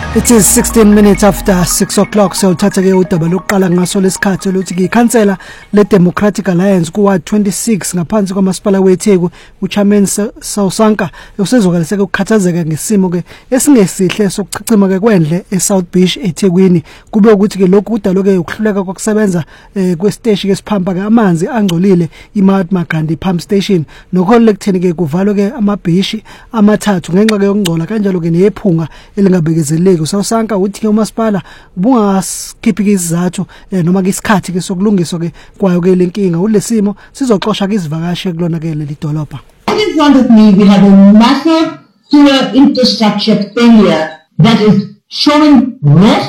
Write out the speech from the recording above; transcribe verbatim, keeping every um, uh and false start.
It is sixteen minutes after six o'clock. So uthatha ke udaba lokuqala ngaso lesikhathi lokuthi ke ikhansela le Democratic Alliance ku Ward twenty-six ngaphansi kwamasipala weTheku uChairman Sawusanka usezokalise ukukhathazeka ngesimo ke esingesihle sokuchicima ke kwendle eSouth Beach eThekwini kube ukuthi ke lokhu kudalo ke ukuhluleka kokusebenza kwesiteshi ke siphampa ke amanzi angcolile iMahatma Gandhi Pump Station nokholele kutheni ke kuvalwe ke amabhishi amathathu ngenxa ke yokungcola kanjalo ke nephunga elingabekezeleki Sawusanka uthi ke umasipala bungaskiphika izathu noma ke isikhathi ke sokulungiswa ke kwayo ke lenkinga ulesimo sizoxoxa ke izivakashi kulona ke leli dolobha. In front of me we have a massive sewer infrastructure failure that is showing no